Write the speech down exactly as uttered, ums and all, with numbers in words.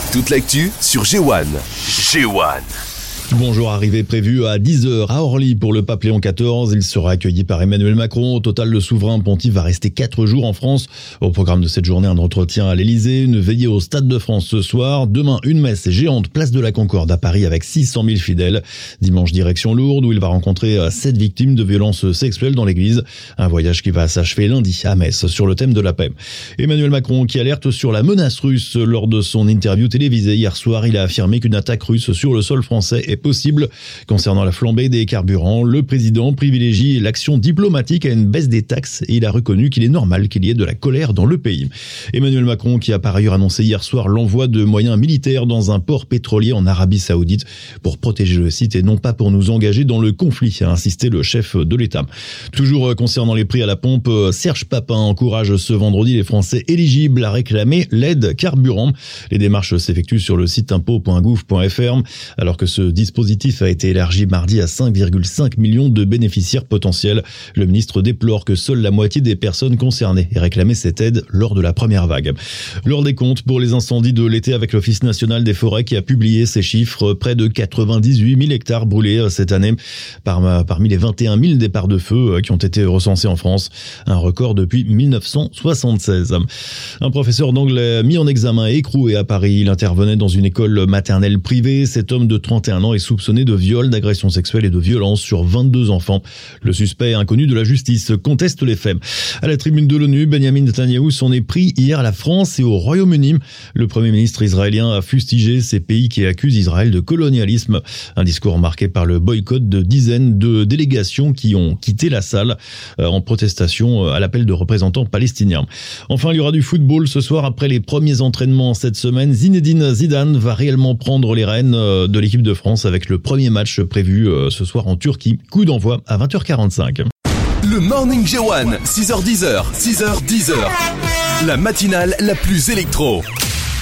Toute l'actu sur G un. G un. Bonjour, arrivée prévue à dix heures à Orly pour le pape Léon quatorze. Il sera accueilli par Emmanuel Macron. Au total, le souverain pontife va rester quatre jours en France. Au programme de cette journée, un entretien à l'Elysée, une veillée au Stade de France ce soir. Demain, une messe géante place de la Concorde à Paris avec six cent mille fidèles. Dimanche, direction Lourdes où il va rencontrer sept victimes de violences sexuelles dans l'église. Un voyage qui va s'achever lundi à Metz sur le thème de la paix. Emmanuel Macron qui alerte sur la menace russe lors de son interview télévisée hier soir. Il a affirmé qu'une attaque russe sur le sol français est possible. Concernant la flambée des carburants, le président privilégie l'action diplomatique à une baisse des taxes et il a reconnu qu'il est normal qu'il y ait de la colère dans le pays. Emmanuel Macron qui a par ailleurs annoncé hier soir l'envoi de moyens militaires dans un port pétrolier en Arabie Saoudite pour protéger le site et non pas pour nous engager dans le conflit, a insisté le chef de l'État. Toujours concernant les prix à la pompe, Serge Papin encourage ce vendredi les Français éligibles à réclamer l'aide carburant. Les démarches s'effectuent sur le site impôt point gouv point f r alors que ce dispositif a été élargi mardi à cinq virgule cinq millions de bénéficiaires potentiels. Le ministre déplore que seule la moitié des personnes concernées aient réclamé cette aide lors de la première vague. L'heure des comptes pour les incendies de l'été avec l'Office national des forêts qui a publié ces chiffres. Près de quatre-vingt-dix-huit mille hectares brûlés cette année par, parmi les vingt et un mille départs de feu qui ont été recensés en France. Un record depuis mille neuf cent soixante-seize. Un professeur d'anglais mis en examen et écroué à Paris. Il intervenait dans une école maternelle privée. Cet homme de trente et un ans est soupçonné de viol, d'agression sexuelle et de violence sur vingt-deux enfants. Le suspect inconnu de la justice conteste les faits. À la tribune de l'ONU, Benjamin Netanyahou s'en est pris hier à la France et au Royaume-Uni. Le premier ministre israélien a fustigé ces pays qui accusent Israël de colonialisme. Un discours marqué par le boycott de dizaines de délégations qui ont quitté la salle en protestation à l'appel de représentants palestiniens. Enfin, il y aura du football ce soir après les premiers entraînements cette semaine. Zinedine Zidane va réellement prendre les rênes de l'équipe de France avec le premier match prévu ce soir en Turquie. Coup d'envoi à vingt heures quarante-cinq. Le Morning G un, six heures dix, six heures dix. La matinale la plus électro.